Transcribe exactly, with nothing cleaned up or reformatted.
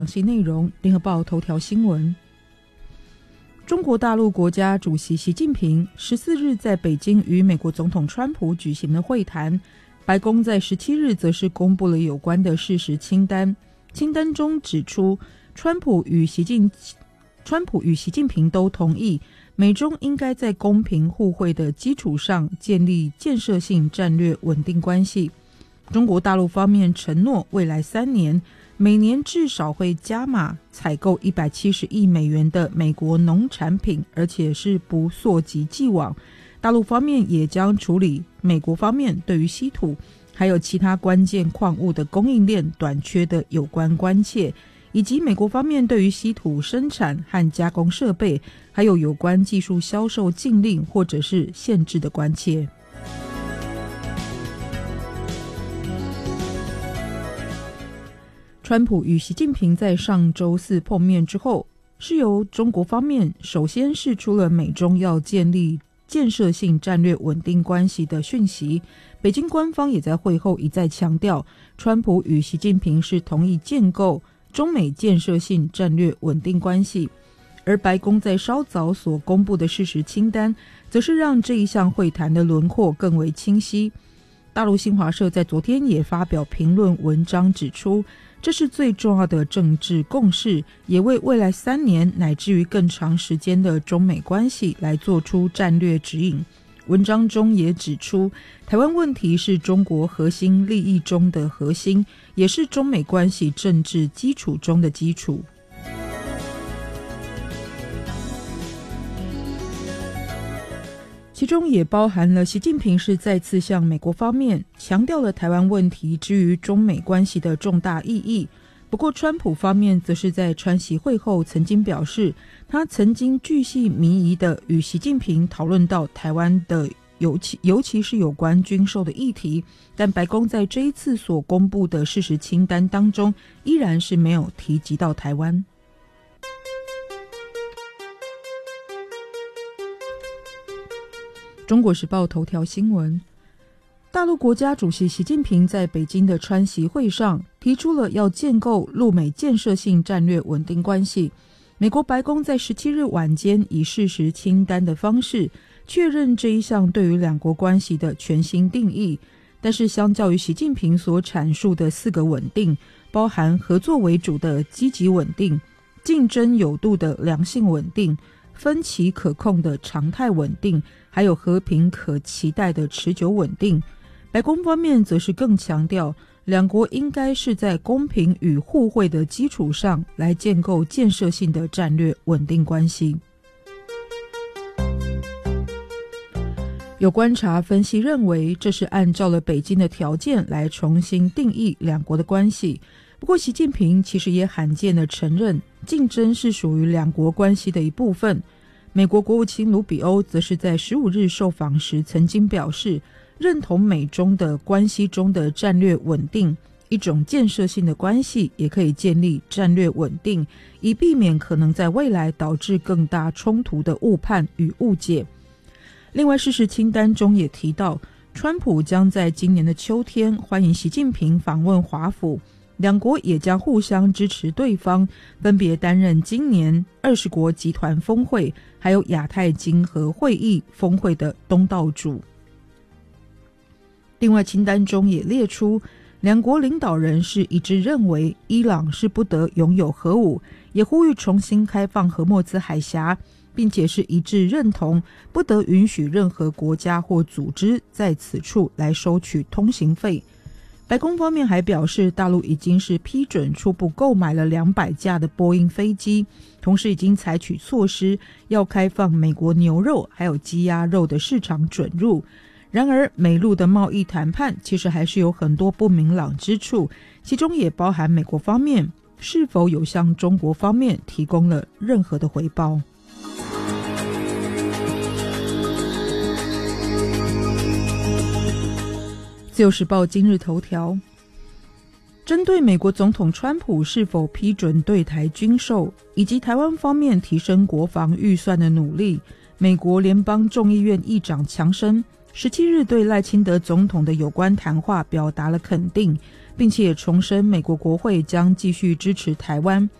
详细内容，联合报头条新闻。中国大陆国家主席习近平十四日在北京与美国总统川普举行了会谈，白宫在十七日则是公布了有关的事实清单。清单中指出，川普与习近川普与习近平都同意，美中应该在公平互惠的基础上建立建设性战略稳定关系。中国大陆方面承诺，未来三年每年至少会加码采购一百七十亿美元的美国农产品，而且是不溯及既往。大陆方面也将处理美国方面对于稀土还有其他关键矿物的供应链短缺的有关关切，以及美国方面对于稀土生产和加工设备还有有关技术销售禁令或者是限制的关切。川普与习近平在上周四碰面之后，是由中国方面首先释出了美中要建立建设性战略稳定关系的讯息。北京官方也在会后一再强调，川普与习近平是同意建构中美建设性战略稳定关系。而白宫在稍早所公布的事实清单，则是让这一项会谈的轮廓更为清晰。大陆新华社在昨天也发表评论文章指出，这是最重要的政治共识，也为未来三年乃至于更长时间的中美关系来做出战略指引。文章中也指出，台湾问题是中国核心利益中的核心，也是中美关系政治基础中的基础。其中也包含了习近平是再次向美国方面强调了台湾问题之于中美关系的重大意义。不过川普方面则是在川习会后曾经表示，他曾经巨细靡遗地与习近平讨论到台湾的尤其尤其是有关军售的议题，但白宫在这一次所公布的事实清单当中依然是没有提及到台湾。中国时报头条新闻，大陆国家主席习近平在北京的川习会上提出了要建构陆美建设性战略稳定关系。美国白宫在十七日晚间以事实清单的方式确认这一项对于两国关系的全新定义，但是相较于习近平所阐述的四个稳定，包含合作为主的积极稳定、竞争有度的良性稳定、分歧可控的常态稳定，还有和平可期待的持久稳定。白宫方面则是更强调，两国应该是在公平与互惠的基础上来建构建设性的战略稳定关系。有观察分析认为，这是按照了北京的条件来重新定义两国的关系。不过习近平其实也罕见地承认，竞争是属于两国关系的一部分。美国国务卿卢比欧则是在十五日受访时曾经表示，认同美中的关系中的战略稳定，一种建设性的关系也可以建立战略稳定，以避免可能在未来导致更大冲突的误判与误解。另外，事实清单中也提到，川普将在今年的秋天欢迎习近平访问华府，两国也将互相支持对方，分别担任今年二十国集团峰会还有亚太经合会议峰会的东道主。另外，清单中也列出，两国领导人是一致认为伊朗是不得拥有核武，也呼吁重新开放荷默兹海峡，并且是一致认同不得允许任何国家或组织在此处来收取通行费。白宫方面还表示，大陆已经是批准初步购买了两百架的波音飞机，同时已经采取措施要开放美国牛肉还有鸡鸭肉的市场准入。然而，美陆的贸易谈判其实还是有很多不明朗之处，其中也包含美国方面是否有向中国方面提供了任何的回报。自由时报今日头条，针对美国总统川普是否批准对台军售，以及台湾方面提升国防预算的努力，美国联邦众议院议长强生十七日对赖清德总统的有关谈话表达了肯定， 并且重申美国国会将继续支持台湾，